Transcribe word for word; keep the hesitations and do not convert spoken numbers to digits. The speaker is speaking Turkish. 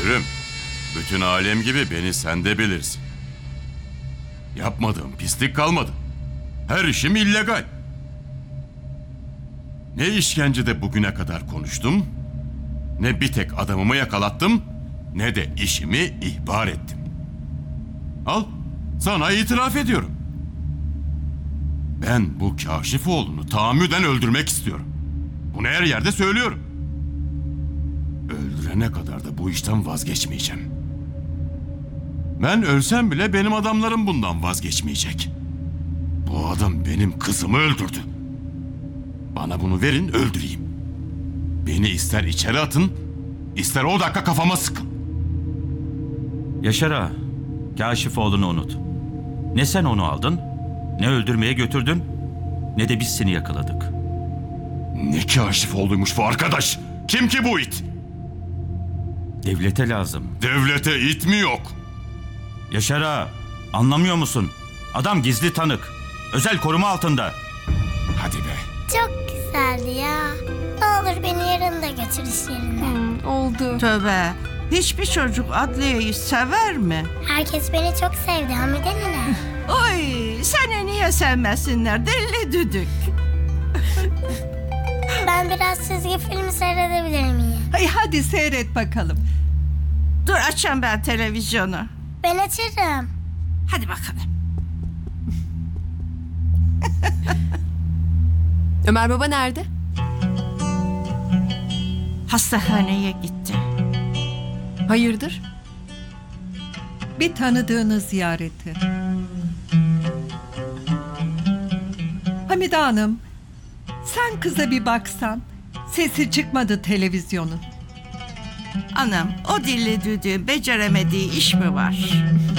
Müdürüm, bütün alem gibi beni sen de bilirsin. Yapmadığım pislik kalmadı. Her işim illegal. Ne işkencede bugüne kadar konuştum, ne bir tek adamımı yakalattım, ne de işimi ihbar ettim. Al, sana itiraf ediyorum. Ben bu Kaşifoğlu'nu tahammüden öldürmek istiyorum. Bunu her yerde söylüyorum. Öldürene kadar da bu işten vazgeçmeyeceğim. Ben ölsem bile benim adamlarım bundan vazgeçmeyecek. Bu adam benim kızımı öldürdü. Bana bunu verin, öldüreyim. Beni ister içeri atın, ister o dakika kafama sıkın. Yaşar ağa, Kaşifoğlu'nu unut. Ne sen onu aldın, ne öldürmeye götürdün, ne de biz seni yakaladık. Ne Kaşifoğlu'ymuş bu arkadaş? Kim ki bu it? Devlete lazım. Devlete it mi yok? Yaşar ağa, anlamıyor musun? Adam gizli tanık. Özel koruma altında. Hadi be. Çok güzeldi ya. Ne olur beni yarın da götür iş yerine. Hmm, oldu. Tövbe. Hiçbir çocuk Adliye'yi sever mi? Herkes beni çok sevdi Hamide nene. Oy, seni niye sevmesinler deli düdük. Ben biraz çizgi film seyredebilir miyim? Ay hadi seyret bakalım. Dur açayım ben televizyonu. Ben açarım. Hadi bakalım. Ömer baba nerede? Hastahaneye gitti. Hayırdır? Bir tanıdığını ziyareti. Hamide Hanım, sen kıza bir baksan. Sesi çıkmadı televizyonun. Anam, o dilli düdüğün beceremediği iş mi var?